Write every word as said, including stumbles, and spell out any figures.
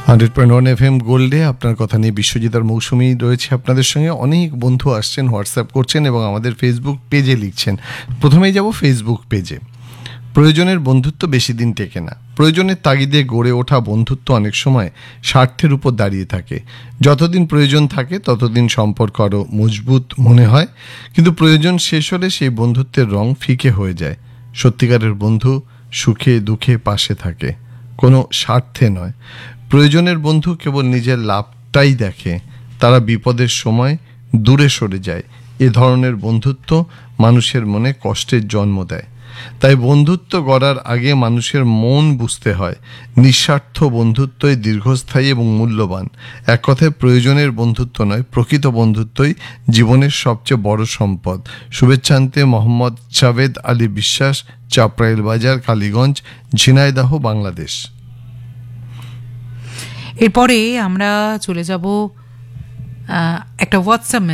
Hundred point one F M গোল্ডে আপনার কথা নিয়ে বিশ্বজিৎ আর মৌসুমী রয়েছে আপনাদের সঙ্গে। অনেক বন্ধু আসছেন, হোয়াটসঅ্যাপ করছেন এবং আমাদের ফেসবুক পেজে লিখছেন। প্রথমেই যাব ফেসবুক পেজে। প্রয়োজনের বন্ধুত্ব বেশি দিন টেকে না। প্রয়োজনের তাগিদে গড়ে ওঠা বন্ধুত্ব অনেক সময় স্বার্থের উপর দাঁড়িয়ে থাকে। যতদিন প্রয়োজন থাকে ততদিন সম্পর্ক আরও মজবুত মনে হয়, কিন্তু প্রয়োজন শেষ হলে সেই বন্ধুত্বের রং ফিকে হয়ে যায়। সত্যিকারের বন্ধু সুখে দুঃখে পাশে থাকে, কোনো স্বার্থে নয়। প্রয়োজনের বন্ধু কেবল নিজের লাভটাই দেখে, তারা বিপদের সময় দূরে সরে যায়। এ ধরনের বন্ধুত্ব মানুষের মনে কষ্টের জন্ম দেয়। তাই বন্ধুত্ব গড়ার আগে মানুষের মন বুঝতে হয়। নিঃস্বার্থ বন্ধুত্বই দীর্ঘস্থায়ী এবং মূল্যবান। এক কথায় প্রয়োজনের বন্ধুত্ব নয়, প্রকৃত বন্ধুত্বই জীবনের সবচেয়ে বড় সম্পদ। শুভেচ্ছান্তে মোহাম্মদ জাভেদ আলী বিশ্বাস, চাপরাইল বাজার, কালীগঞ্জ, ঝিনাইদহ, বাংলাদেশ। এরপরে আমরা চলে যাব একটা হোয়াটসঅ্যাপ